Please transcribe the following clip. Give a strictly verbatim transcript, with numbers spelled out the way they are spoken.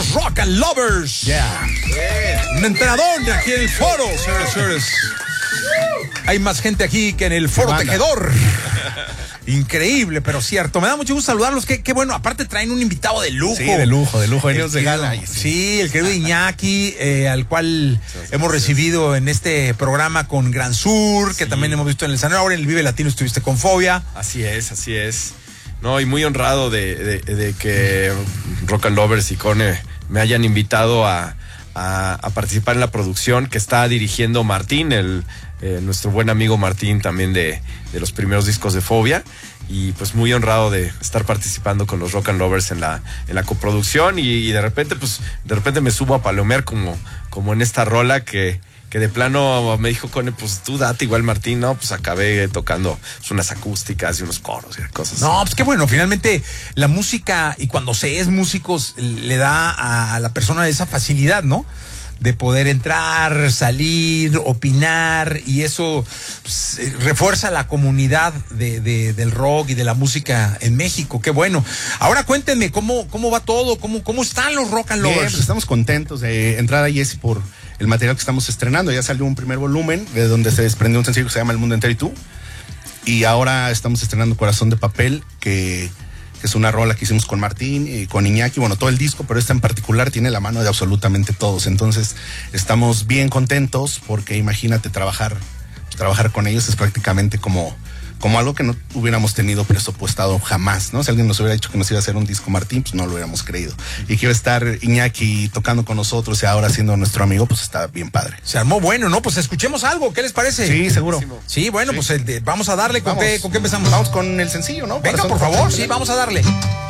los Rock and Lovers. Yeah. Yeah. Un entrenador aquí en el foro, señores, señores. Hay más gente aquí que en el foro Tejedor. Increíble, pero cierto. Me da mucho gusto saludarlos. Qué, qué bueno. Aparte traen un invitado de lujo. Sí, de lujo, de lujo. Venimos de gala. Sí. sí, el querido Iñaki, eh, al cual sí, hemos recibido en este programa con Gran Sur, sí. que también hemos visto en el escenario. Ahora en el Vive Latino estuviste con Fobia. Así es, así es. No, y muy honrado de, de, de que Rock and Lovers y Cone me hayan invitado a, a, a participar en la producción que está dirigiendo Martín, el Eh, nuestro buen amigo Martín, también de, de los primeros discos de Fobia, y pues muy honrado de estar participando con los Rock and Lovers en la, en la coproducción, y, y de repente pues de repente me subo a palomear como, como en esta rola que, que de plano me dijo Cone, pues tú date igual Martín, no, pues acabé tocando pues, unas acústicas y unos coros y cosas no, así. pues qué bueno, finalmente la música, y cuando se es músico le da a la persona esa facilidad, ¿no? De poder entrar, salir, opinar, y eso pues, refuerza la comunidad de, de, del rock y de la música en México. Qué bueno. Ahora cuéntenme cómo, cómo va todo, cómo, cómo están los Rock and Lovers. Bien, pues estamos contentos de entrar a Jesse por el material que estamos estrenando. Ya salió un primer volumen de donde se desprendió un sencillo que se llama El Mundo Entero y Tú, y ahora estamos estrenando Corazón de Papel, que es una rola que hicimos con Martín y con Iñaki, bueno, todo el disco, pero esta en particular tiene la mano de absolutamente todos. Entonces estamos bien contentos porque imagínate trabajar, trabajar con ellos es prácticamente como, como algo que no hubiéramos tenido presupuestado jamás, ¿no? Si alguien nos hubiera dicho que nos iba a hacer un disco Martín, pues no lo hubiéramos creído. Y que iba a estar Iñaki tocando con nosotros y ahora siendo nuestro amigo, pues está bien padre. Se armó bueno, ¿no? Pues escuchemos algo, ¿qué les parece? Sí, seguro. Sí, bueno, sí. pues el de, vamos a darle, ¿con qué, ¿con qué empezamos? Vamos con el sencillo, ¿no? Venga, por favor, sí, vamos a darle.